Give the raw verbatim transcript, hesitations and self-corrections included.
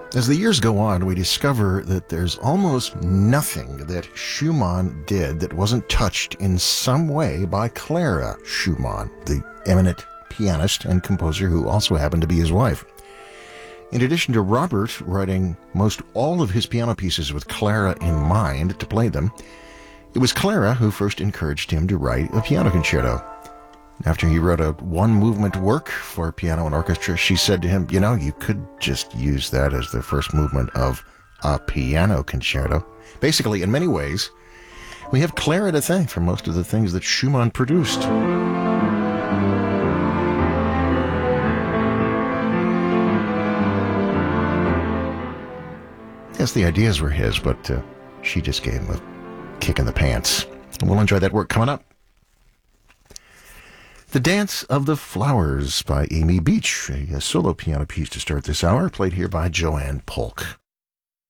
As the years go on, we discover that there's almost nothing that Schumann did that wasn't touched in some way by Clara Schumann, the eminent pianist and composer who also happened to be his wife. In addition to Robert writing most all of his piano pieces with Clara in mind to play them, it was Clara who first encouraged him to write a piano concerto. After he wrote a one-movement work for piano and orchestra, she said to him, you know, you could just use that as the first movement of a piano concerto. Basically, in many ways, we have Clara to thank for most of the things that Schumann produced. Yes, the ideas were his, but uh, she just gave him a kick in the pants. And we'll enjoy that work coming up. The Dance of the Flowers by Amy Beach, a, a solo piano piece to start this hour, played here by Joanne Polk.